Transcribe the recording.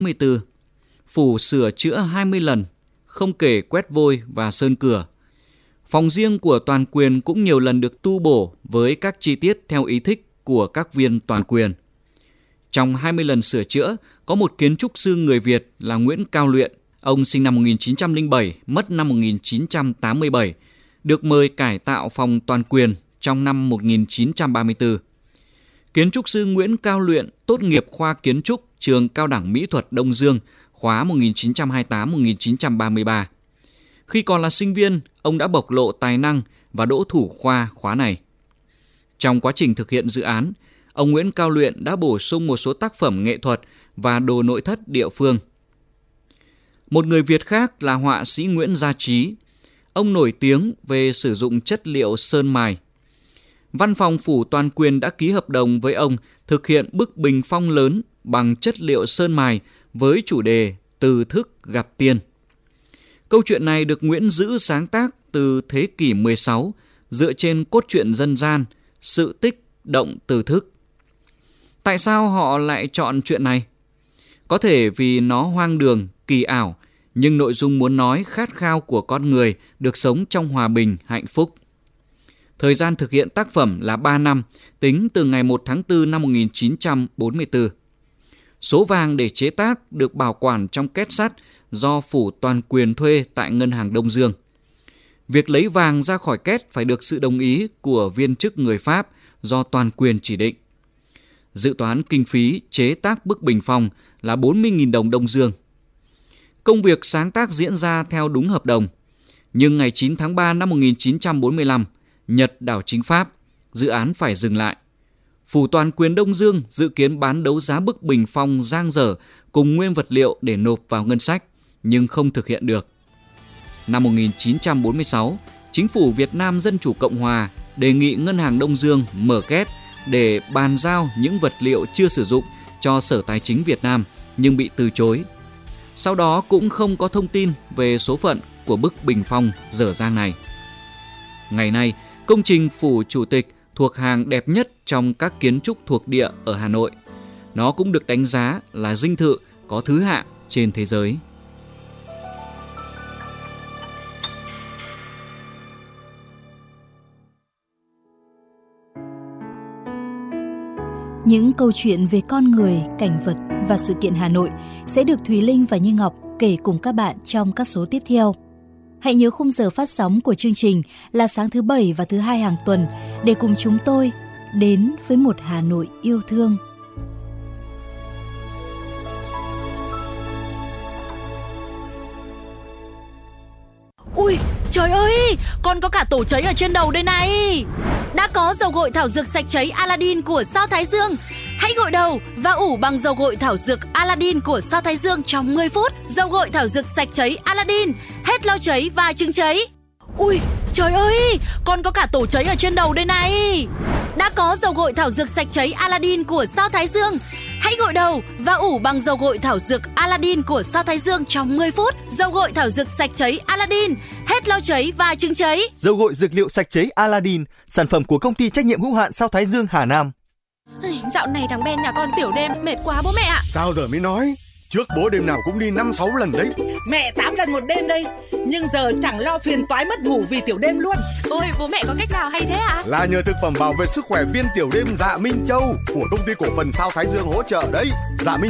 44. Phủ sửa chữa 20 lần, không kể quét vôi và sơn cửa. Phòng riêng của toàn quyền cũng nhiều lần được tu bổ với các chi tiết theo ý thích của các viên toàn quyền. Trong 20 lần sửa chữa, có một kiến trúc sư người Việt là Nguyễn Cao Luyện, ông sinh năm 1907, mất năm 1987, được mời cải tạo phòng toàn quyền trong năm 1934. Kiến trúc sư Nguyễn Cao Luyện tốt nghiệp khoa kiến trúc trường Cao đẳng Mỹ thuật Đông Dương, khóa 1928-1933. Khi còn là sinh viên, ông đã bộc lộ tài năng và đỗ thủ khoa khóa này. Trong quá trình thực hiện dự án, ông Nguyễn Cao Luyện đã bổ sung một số tác phẩm nghệ thuật và đồ nội thất địa phương. Một người Việt khác là họa sĩ Nguyễn Gia Trí. Ông nổi tiếng về sử dụng chất liệu sơn mài. Văn phòng phủ toàn quyền đã ký hợp đồng với ông thực hiện bức bình phong lớn bằng chất liệu sơn mài với chủ đề Từ thức gặp tiên. Câu chuyện này được Nguyễn Dữ sáng tác từ thế kỷ 16 dựa trên cốt truyện dân gian Sự tích động từ thức. Tại sao họ lại chọn chuyện này? Có thể vì nó hoang đường, kỳ ảo, nhưng nội dung muốn nói khát khao của con người được sống trong hòa bình, hạnh phúc. Thời gian thực hiện tác phẩm là 3 năm, tính từ ngày 1 tháng 4 năm 1944. Số vàng để chế tác được bảo quản trong két sắt do phủ toàn quyền thuê tại Ngân hàng Đông Dương. Việc lấy vàng ra khỏi két phải được sự đồng ý của viên chức người Pháp do toàn quyền chỉ định. Dự toán kinh phí chế tác bức bình phong là 40.000 đồng Đông Dương. Công việc sáng tác diễn ra theo đúng hợp đồng. Nhưng ngày 9 tháng 3 năm 1945, Nhật đảo chính Pháp, dự án phải dừng lại. Phủ toàn quyền Đông Dương dự kiến bán đấu giá bức bình phong dang dở cùng nguyên vật liệu để nộp vào ngân sách, nhưng không thực hiện được. Năm 1946, Chính phủ Việt Nam Dân chủ Cộng hòa đề nghị Ngân hàng Đông Dương mở két để bàn giao những vật liệu chưa sử dụng cho Sở Tài chính Việt Nam nhưng bị từ chối. Sau đó cũng không có thông tin về số phận của bức bình phong dở dang này. Ngày nay, công trình phủ chủ tịch thuộc hàng đẹp nhất trong các kiến trúc thuộc địa ở Hà Nội. Nó cũng được đánh giá là dinh thự có thứ hạng trên thế giới. Những câu chuyện về con người, cảnh vật và sự kiện Hà Nội sẽ được Thùy Linh và Như Ngọc kể cùng các bạn trong các số tiếp theo. Hãy nhớ khung giờ phát sóng của chương trình là sáng thứ Bảy và thứ Hai hàng tuần để cùng chúng tôi đến với một Hà Nội yêu thương. Ui, trời ơi, con có cả tổ cháy ở trên đầu đây này. Đã có dầu gội thảo dược sạch cháy Aladdin của Sao Thái Dương. Hãy gội đầu và ủ bằng dầu gội thảo dược Aladdin của Sao Thái Dương trong 10 phút. Dầu gội thảo dược sạch cháy Aladdin, hết lau cháy và chứng cháy. Ui, trời ơi, con có cả tổ cháy ở trên đầu đây này. Đã có dầu gội thảo dược sạch cháy Aladdin của Sao Thái Dương. Hãy gội đầu và ủ bằng dầu gội thảo dược Aladdin của Sao Thái Dương trong 10 phút. Dầu gội thảo dược sạch cháy Aladdin, hết lau cháy và chứng cháy. Dầu gội dược liệu sạch cháy Aladdin, sản phẩm của công ty trách nhiệm hữu hạn Sao Thái Dương Hà Nam. Dạo này thằng Ben nhà con tiểu đêm mệt quá bố mẹ ạ. Sao giờ mới nói? Trước bố đêm nào cũng đi 5-6 lần đấy. Mẹ 8 lần một đêm đây. Nhưng giờ chẳng lo phiền toái mất ngủ vì tiểu đêm luôn. Ôi bố mẹ có cách nào hay thế ạ? Là nhờ thực phẩm bảo vệ sức khỏe viên tiểu đêm Dạ Minh Châu của công ty cổ phần Sao Thái Dương hỗ trợ đấy. Dạ Minh